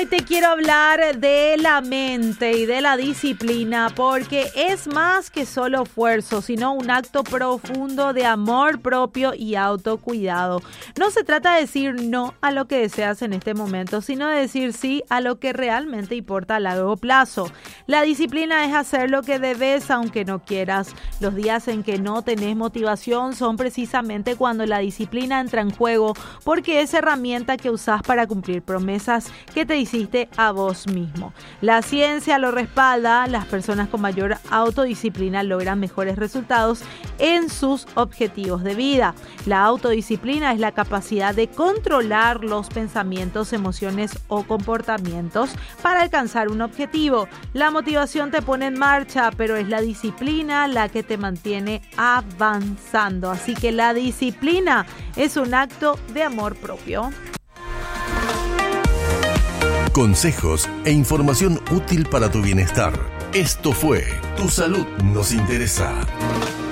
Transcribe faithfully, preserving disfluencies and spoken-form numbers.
Hoy te quiero hablar de la mente y de la disciplina porque es más que solo esfuerzo, sino un acto profundo de amor propio y autocuidado. No se trata de decir no a lo que deseas en este momento, sino de decir sí a lo que realmente importa a largo plazo. La disciplina es hacer lo que debes aunque no quieras. Los días en que no tenés motivación son precisamente cuando la disciplina entra en juego, porque es herramienta que usás para cumplir promesas que te hiciste a vos mismo. La ciencia lo respalda. Las personas con mayor autodisciplina logran mejores resultados en sus objetivos de vida. La autodisciplina es la capacidad de controlar los pensamientos, emociones o comportamientos para alcanzar un objetivo. La motivación te pone en marcha, pero es la disciplina la que te mantiene avanzando. Así que la disciplina es un acto de amor propio. Consejos e información útil para tu bienestar. Esto fue Tu Salud Nos Interesa.